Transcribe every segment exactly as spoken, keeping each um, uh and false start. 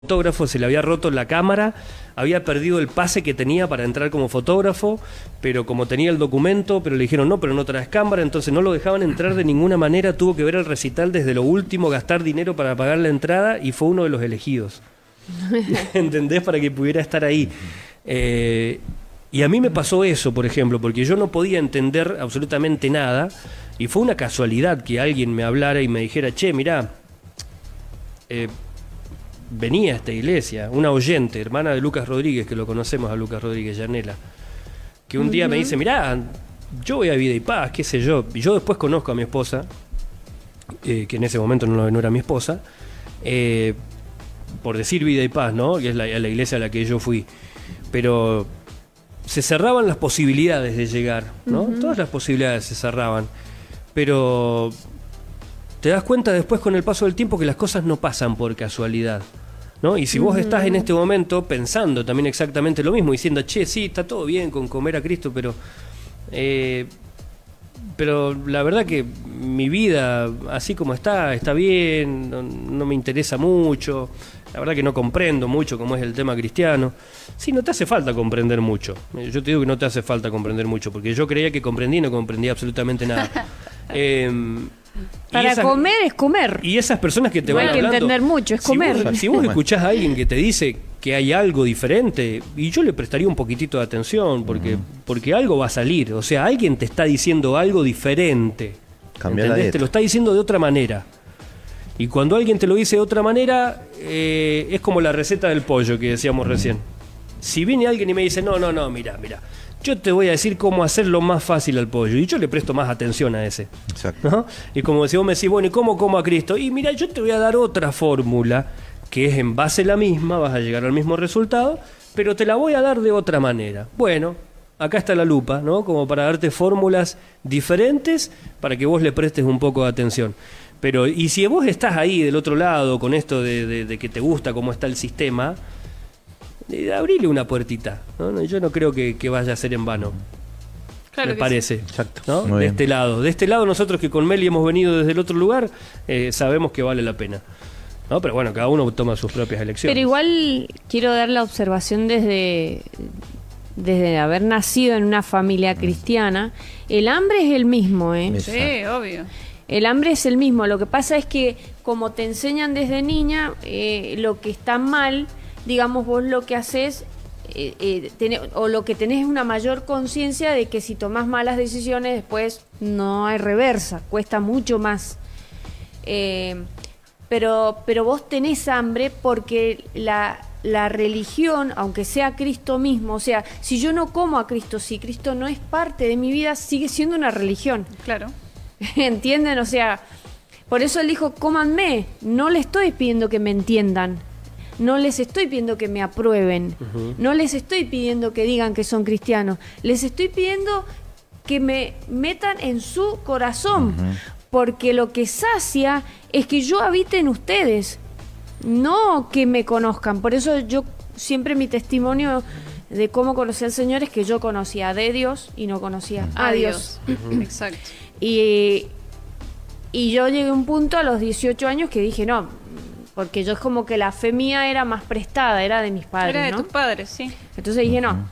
fotógrafo, se le había roto la cámara, había perdido el pase que tenía para entrar como fotógrafo, pero como tenía el documento, pero le dijeron no, pero no traes cámara, entonces no lo dejaban entrar de ninguna manera, tuvo que ver el recital desde lo último, gastar dinero para pagar la entrada y fue uno de los elegidos. ¿Entendés? Para que pudiera estar ahí. Eh, y a mí me pasó eso, por ejemplo, porque yo no podía entender absolutamente nada y fue una casualidad que alguien me hablara y me dijera, che, mirá, eh, venía a esta iglesia, una oyente, hermana de Lucas Rodríguez, que lo conocemos a Lucas Rodríguez, Yanela, que un uh-huh. día me dice, mirá, yo voy a Vida y Paz, qué sé yo. Y yo después conozco a mi esposa, eh, que en ese momento no, no era mi esposa, eh, por decir Vida y Paz, ¿no? Que es la, la iglesia a la que yo fui. Pero se cerraban las posibilidades de llegar, ¿no? Uh-huh. Todas las posibilidades se cerraban. Pero te das cuenta después con el paso del tiempo que las cosas no pasan por casualidad, ¿no? Y si vos uh-huh. estás en este momento pensando también exactamente lo mismo, diciendo, che, sí, está todo bien con comer a Cristo, pero eh, pero la verdad que mi vida, así como está, está bien, no, no me interesa mucho, la verdad que no comprendo mucho cómo es el tema cristiano. Sí, no te hace falta comprender mucho. Yo te digo que no te hace falta comprender mucho, porque yo creía que comprendí y no comprendía absolutamente nada. eh, Para esas, comer es comer. Y esas personas que te no van hablando... No hay que entender mucho, es si comer. Vos, si vos escuchás a alguien que te dice que hay algo diferente, y yo le prestaría un poquitito de atención, porque, uh-huh. porque algo va a salir. O sea, alguien te está diciendo algo diferente. Cambiar la dieta. Te lo está diciendo de otra manera. Y cuando alguien te lo dice de otra manera, eh, es como la receta del pollo que decíamos uh-huh. recién. Si viene alguien y me dice, no, no, no, mira, mira, yo te voy a decir cómo hacerlo más fácil al pollo. Y yo le presto más atención a ese. Exacto. ¿No? Y como si vos me decís, bueno, ¿y cómo como a Cristo? Y mira, yo te voy a dar otra fórmula que es en base a la misma, vas a llegar al mismo resultado, pero te la voy a dar de otra manera. Bueno, acá está la lupa, ¿no? Como para darte fórmulas diferentes para que vos le prestes un poco de atención. Pero, y si vos estás ahí del otro lado con esto de, de, de que te gusta cómo está el sistema, eh, abrile una puertita, ¿no? Yo no creo que, que vaya a ser en vano. Claro me parece, sí. Exacto, ¿no? De bien. este lado. De este lado, nosotros que con Meli hemos venido desde el otro lugar, eh, sabemos que vale la pena. ¿No? Pero bueno, cada uno toma sus propias elecciones. Pero igual quiero dar la observación desde, desde haber nacido en una familia cristiana. El hambre es el mismo, ¿eh? Sí, obvio. El hambre es el mismo. Lo que pasa es que como te enseñan desde niña, eh, lo que está mal, digamos, vos lo que haces... Eh, eh, tener, o lo que tenés es una mayor conciencia de que si tomás malas decisiones después no hay reversa, cuesta mucho más. Eh, pero, pero vos tenés hambre porque la, la religión, aunque sea Cristo mismo, o sea, si yo no como a Cristo, si Cristo no es parte de mi vida, sigue siendo una religión. Claro. ¿Entienden? O sea, por eso él dijo, cómanme, no le estoy pidiendo que me entiendan. No les estoy pidiendo que me aprueben, uh-huh. no les estoy pidiendo que digan que son cristianos, les estoy pidiendo que me metan en su corazón, uh-huh. porque lo que sacia es que yo habite en ustedes, no que me conozcan. Por eso yo siempre mi testimonio de cómo conocí al Señor es que yo conocía de Dios y no conocía uh-huh. a Dios. Uh-huh. Exacto. Y, y yo llegué a un punto a los dieciocho años que dije, no... Porque yo es como que la fe mía era más prestada, era de mis padres, Era de ¿no? tus padres, sí. Entonces dije, no.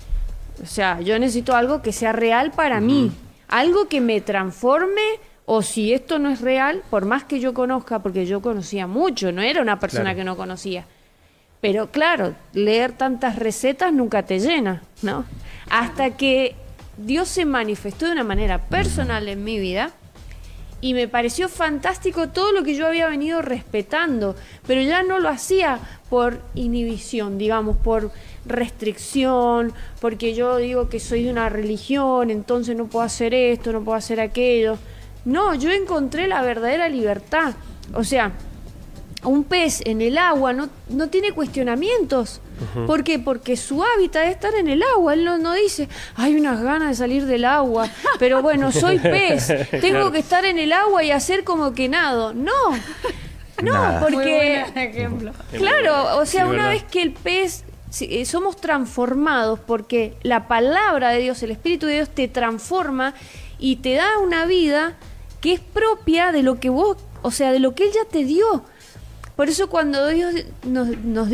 O sea, yo necesito algo que sea real para uh-huh. mí. Algo que me transforme, o si esto no es real, por más que yo conozca, porque yo conocía mucho, no era una persona claro. que no conocía. Pero claro, leer tantas recetas nunca te llena, ¿no? Hasta que Dios se manifestó de una manera personal en mi vida. Y me pareció fantástico todo lo que yo había venido respetando, pero ya no lo hacía por inhibición, digamos, por restricción, porque yo digo que soy de una religión, entonces no puedo hacer esto, no puedo hacer aquello. No, yo encontré la verdadera libertad. O sea, un pez en el agua no, no tiene cuestionamientos. Uh-huh. ¿Por qué? Porque su hábitat es estar en el agua. Él no, no dice, hay unas ganas de salir del agua, pero bueno, soy pez, tengo claro. que estar en el agua y hacer como que nado. No, no, Nada. porque... Muy buen ejemplo. Claro, o sea, sí, una verdad. vez que el pez... Somos transformados porque la palabra de Dios, el Espíritu de Dios te transforma y te da una vida que es propia de lo que vos, o sea, de lo que Él ya te dio. Por eso cuando Dios nos, nos